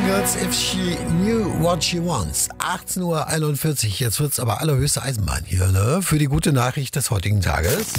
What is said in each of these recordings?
Bangles, If She Knew What She Wants. 18:41 Uhr, jetzt wird's aber allerhöchste Eisenbahn hier, ne? Für die gute Nachricht des heutigen Tages.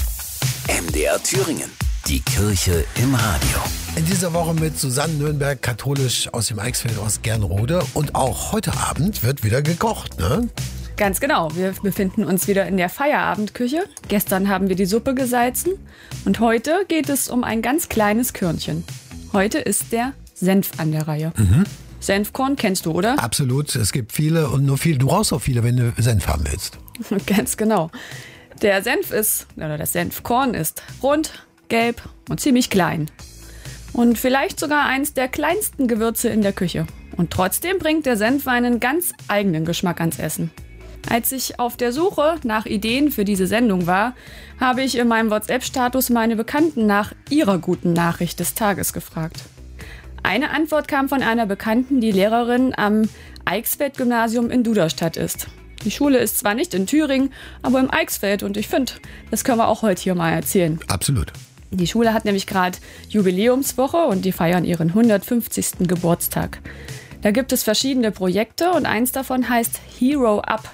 MDR Thüringen, die Kirche im Radio. In dieser Woche mit Susanne Nürnberg, katholisch aus dem Eichsfeld aus Gernrode. Und auch heute Abend wird wieder gekocht, ne? Ganz genau, wir befinden uns wieder in der Feierabendküche. Gestern haben wir die Suppe gesalzen und heute geht es um ein ganz kleines Körnchen. Heute ist der Senf an der Reihe. Senfkorn kennst du, oder? Absolut, es gibt viele und nur viele. Du brauchst auch viele, wenn du Senf haben willst. Ganz genau. Der Senf das Senfkorn ist rund, gelb und ziemlich klein. Und vielleicht sogar eins der kleinsten Gewürze in der Küche. Und trotzdem bringt der Senf einen ganz eigenen Geschmack ans Essen. Als ich auf der Suche nach Ideen für diese Sendung war, habe ich in meinem WhatsApp-Status meine Bekannten nach ihrer guten Nachricht des Tages gefragt. Eine Antwort kam von einer Bekannten, die Lehrerin am Eichsfeld-Gymnasium in Duderstadt ist. Die Schule ist zwar nicht in Thüringen, aber im Eichsfeld und ich finde, das können wir auch heute hier mal erzählen. Absolut. Die Schule hat nämlich gerade Jubiläumswoche und die feiern ihren 150. Geburtstag. Da gibt es verschiedene Projekte und eins davon heißt Hero Up.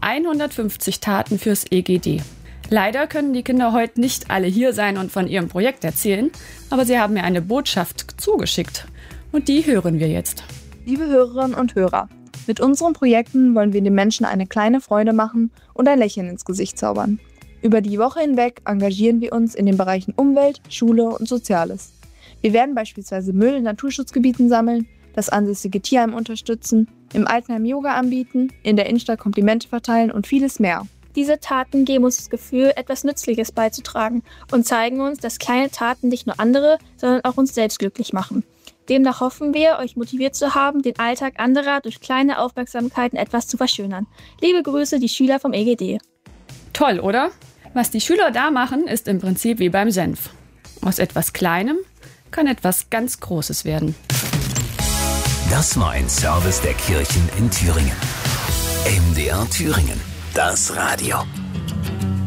150 Taten fürs EGD. Leider können die Kinder heute nicht alle hier sein und von ihrem Projekt erzählen, aber sie haben mir eine Botschaft zugeschickt. Und die hören wir jetzt. Liebe Hörerinnen und Hörer, mit unseren Projekten wollen wir den Menschen eine kleine Freude machen und ein Lächeln ins Gesicht zaubern. Über die Woche hinweg engagieren wir uns in den Bereichen Umwelt, Schule und Soziales. Wir werden beispielsweise Müll in Naturschutzgebieten sammeln, das ansässige Tierheim unterstützen, im Altenheim Yoga anbieten, in der Innenstadt Komplimente verteilen und vieles mehr. Diese Taten geben uns das Gefühl, etwas Nützliches beizutragen und zeigen uns, dass kleine Taten nicht nur andere, sondern auch uns selbst glücklich machen. Demnach hoffen wir, euch motiviert zu haben, den Alltag anderer durch kleine Aufmerksamkeiten etwas zu verschönern. Liebe Grüße, die Schüler vom EGD. Toll, oder? Was die Schüler da machen, ist im Prinzip wie beim Senf. Aus etwas Kleinem kann etwas ganz Großes werden. Das war ein Service der Kirchen in Thüringen. MDR Thüringen, das Radio.